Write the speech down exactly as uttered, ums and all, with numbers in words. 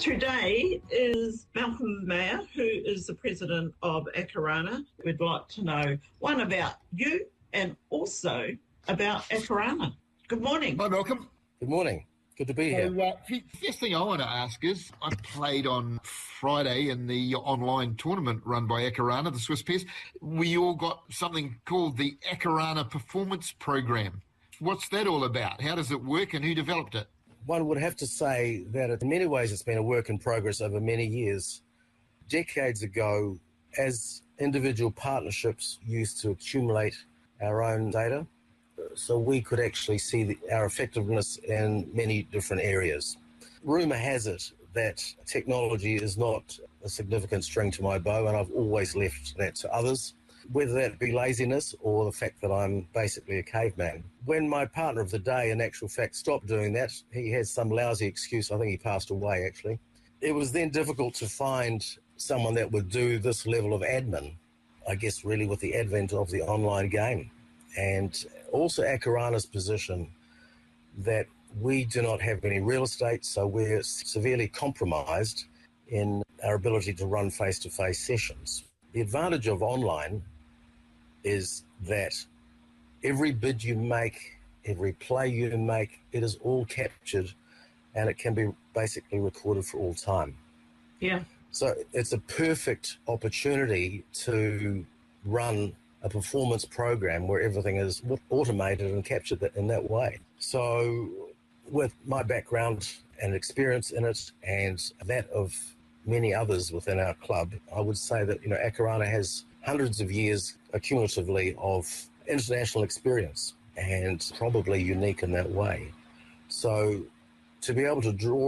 Today is Malcolm Mayer, who is the president of Akarana. We'd like to know, one, about you and also about Akarana. Good morning. Hi, Malcolm. Good morning. Good to be here. So, uh, the first thing I want to ask is, I played on Friday in the online tournament run by Akarana, the Swiss Pairs. We all got something called the Akarana Performance Program. What's that all about? How does it work and who developed it? One would have to say that in many ways it's been a work in progress over many years. Decades ago, as individual partnerships used to accumulate our own data, so we could actually see the, our effectiveness in many different areas. Rumour has it that technology is not a significant string to my bow, and I've always left that to others, whether that be laziness or the fact that I'm basically a caveman. When my partner of the day, in actual fact, stopped doing that, he has some lousy excuse. I think he passed away, actually. It was then difficult to find someone that would do this level of admin, I guess, really with the advent of the online game. And also Akarana's position that we do not have any real estate, so we're severely compromised in our ability to run face-to-face sessions. The advantage of online is that every bid you make, every play you make, it is all captured and it can be basically recorded for all time. Yeah. So it's a perfect opportunity to run a performance program where everything is automated and captured in that way. So with my background and experience in it and that of many others within our club, I would say that, you know, Akarana has hundreds of years accumulatively of international experience and probably unique in that way. So to be able to draw